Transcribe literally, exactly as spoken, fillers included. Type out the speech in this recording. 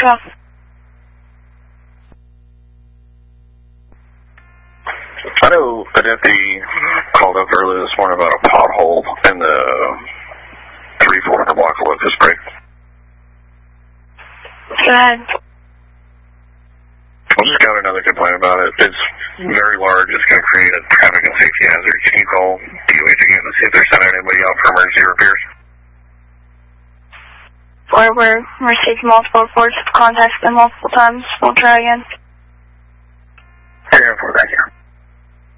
twelve. I know a deputy called up earlier this morning about a pothole in the three four hundred block of Locust Break. Go ahead. I just got another complaint about it. It's very large. It's going to create a traffic and safety hazard. Can you call D O H again and see if they're sending anybody out for emergency repairs? Or we're received multiple reports, contacted them multiple times. We'll try again. Yeah, for that.